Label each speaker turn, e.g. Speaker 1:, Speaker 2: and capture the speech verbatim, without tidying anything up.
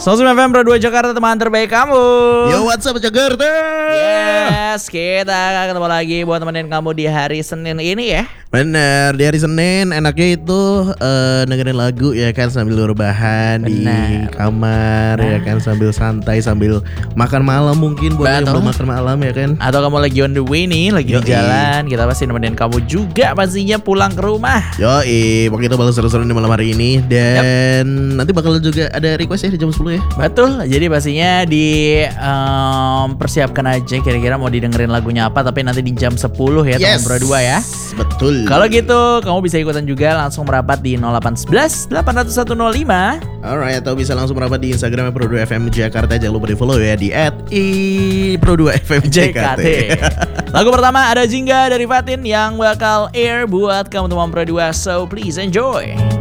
Speaker 1: seratus sembilan F M Pro dua Jakarta, teman terbaik kamu.
Speaker 2: Yo, what's up Jakarta?
Speaker 1: Yes, kita ketemu lagi buat temenin kamu di hari Senin ini ya.
Speaker 2: Bener, di hari Senin enaknya itu uh, dengerin lagu ya kan, sambil rebahan di kamar. Nah. Ya kan, sambil santai, sambil makan malam mungkin buat yang belum makan malam ya kan.
Speaker 1: Atau kamu lagi on the way nih, lagi Yoi. di jalan, kita pasti nemenin kamu juga pastinya pulang ke rumah.
Speaker 2: Yoi, pokoknya kita bakal seru-seru di malam hari ini. Dan yep. nanti bakal juga ada request ya di jam sepuluh ya.
Speaker 1: Betul, jadi pastinya di um, persiapkan aja kira-kira mau didengerin lagunya apa. Tapi nanti di jam sepuluh ya, yes. teman Pro dua ya.
Speaker 2: Betul.
Speaker 1: Kalau gitu kamu bisa ikutan juga, langsung merapat di nol delapan satu satu delapan nol satu nol lima.
Speaker 2: Alright, atau bisa langsung merapat di Instagram Pro dua F M Jakarta. Jangan lupa di follow ya di at i pro dua f m j k t.
Speaker 1: Lagu pertama ada Jingga dari Fatin yang bakal air buat kamu teman Pro dua, so please enjoy.